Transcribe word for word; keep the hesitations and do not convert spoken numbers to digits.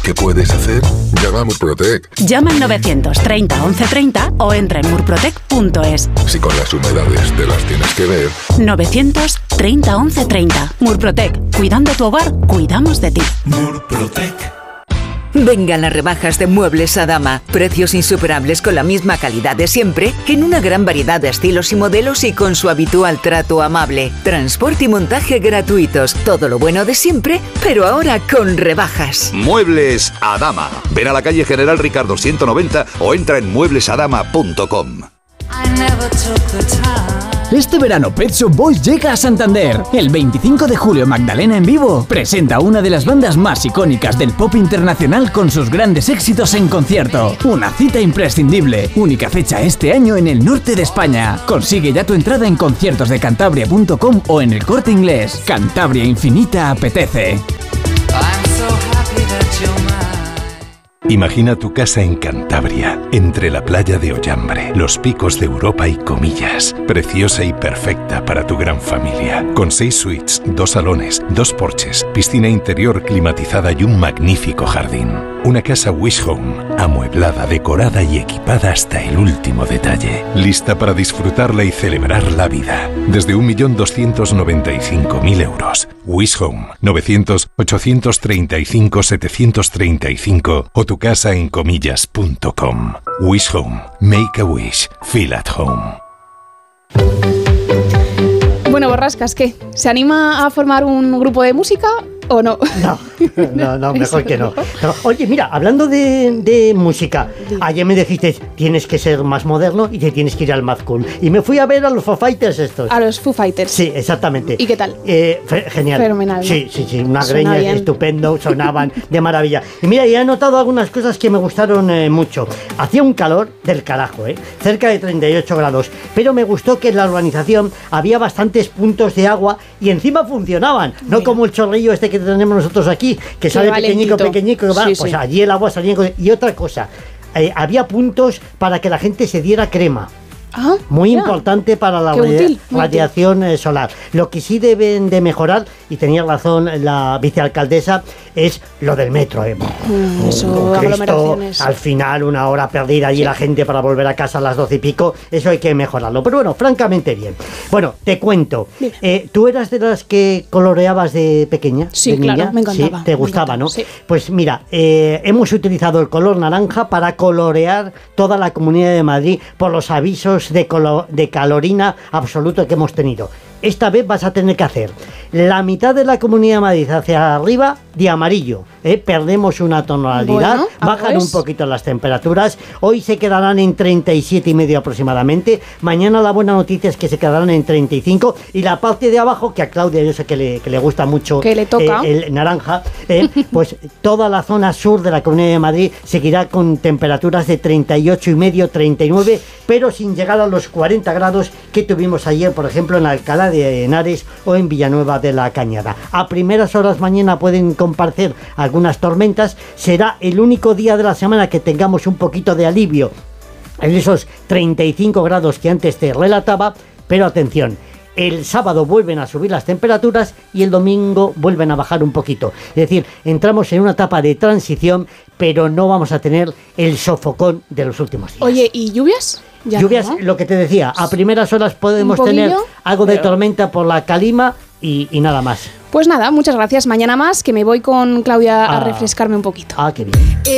¿Qué puedes hacer? Llama a Murprotec. Llama al novecientos treinta once treinta o entra en murprotec punto es. Si con las humedades te las tienes que ver. novecientos treinta once treinta. Murprotec. Cuidando tu hogar, cuidamos de ti. Murprotec. Vengan las rebajas de Muebles Adama. Precios insuperables con la misma calidad de siempre, en una gran variedad de estilos y modelos y con su habitual trato amable. Transporte y montaje gratuitos. Todo lo bueno de siempre, pero ahora con rebajas. Muebles Adama. Ven a la calle General Ricardo ciento noventa o entra en muebles adama punto com. Este verano Pet Shop Boys llega a Santander. El veinticinco de julio Magdalena en vivo presenta una de las bandas más icónicas del pop internacional con sus grandes éxitos en concierto. Una cita imprescindible. Única fecha este año en el norte de España. Consigue ya tu entrada en conciertos de cantabria punto com o en El Corte Inglés. Cantabria Infinita apetece. Imagina tu casa en Cantabria, entre la playa de Ollambre, los picos de Europa y Comillas. Preciosa y perfecta para tu gran familia. Con seis suites, dos salones, dos porches, piscina interior climatizada y un magnífico jardín. Una casa Wish Home, amueblada, decorada y equipada hasta el último detalle. Lista para disfrutarla y celebrar la vida. Desde un millón doscientos noventa y cinco mil euros. Wish Home, novecientos ochocientos treinta y cinco setecientos treinta y cinco o tu casa en comillas punto com. Wish Home. Make a wish. Feel at home. Bueno, Borrascas, ¿qué? ¿Se anima a formar un grupo de música o no? No, no, no, mejor que no. no. Oye, mira, hablando de, de música, ayer me dijiste, tienes que ser más moderno y te tienes que ir al Mad Cool. Y me fui a ver a los Foo Fighters estos. A los Foo Fighters. Sí, exactamente. ¿Y qué tal? Eh, fe- genial. Fenomenal, ¿no? Sí, sí, sí, una Suena greña bien. estupendo, sonaban de maravilla. Y mira, ya he notado algunas cosas que me gustaron eh, mucho. Hacía un calor del carajo, ¿eh? Cerca de treinta y ocho grados. Pero me gustó que en la urbanización había bastantes puntos de agua y encima funcionaban. No Mira. como el chorrillo este que tenemos nosotros aquí, que sale valentito. pequeñico, pequeñico, que va, Sí, pues sí. allí el agua salía. con- Y otra cosa, eh, había puntos para que la gente se diera crema. Ah, Muy mira. importante para la Qué radia- útil, muy radiación eh, solar. Lo que sí deben de mejorar, y tenía razón la vicealcaldesa, es lo del metro. Eh. Mm, eso, Con Cristo, aglomeraciones. al final una hora perdida allí Sí. la gente para volver a casa a las doce y pico, eso hay que mejorarlo. Pero bueno, francamente bien. Bueno, te cuento. Dime. Eh, ¿Tú eras de las que coloreabas de pequeña? Sí, de claro, niña? me encantaba, Sí, te me gustaba, encantaba, ¿no? sí. Pues mira, eh, hemos utilizado el color naranja para colorear toda la Comunidad de Madrid por los avisos de, colo- de calorina absoluto que hemos tenido. Esta vez vas a tener que hacer la mitad de la Comunidad de Madrid hacia arriba de amarillo. ¿eh? Perdemos una tonalidad, Bueno, ah, bajan pues. un poquito las temperaturas. Hoy se quedarán en treinta y siete y medio aproximadamente. Mañana la buena noticia es que se quedarán en treinta y cinco. Y la parte de abajo, que a Claudia yo sé que le, que le gusta mucho Que le toca. eh, el naranja, eh, pues toda la zona sur de la Comunidad de Madrid seguirá con temperaturas de treinta y ocho y medio, treinta y nueve, pero sin llegar a los cuarenta grados que tuvimos ayer, por ejemplo, en Alcalá de Henares o en Villanueva de la Cañada. A primeras horas mañana pueden comparecer algunas tormentas. Será el único día de la semana que tengamos un poquito de alivio en esos treinta y cinco grados que antes te relataba, pero atención, el sábado vuelven a subir las temperaturas y el domingo vuelven a bajar un poquito. Es decir, entramos en una etapa de transición, pero no vamos a tener el sofocón de los últimos días. Oye, ¿y lluvias? Ya Lluvias, no, ¿no? lo que te decía, a primeras horas podemos Un tener poquillo, algo de pero- tormenta por la calima y, y nada más. Pues nada, muchas gracias. Mañana más, que me voy con Claudia a Ah. refrescarme un poquito. Ah, qué bien.